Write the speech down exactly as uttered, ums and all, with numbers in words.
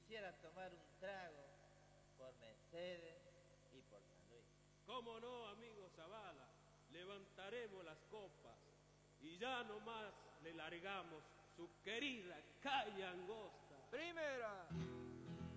quisiera tomar un trago por Mercedes y por San Luis. ¿Cómo no, amigo Zavala? Levantaremos las copas y ya nomás le largamos su querida calle angosta. Primera.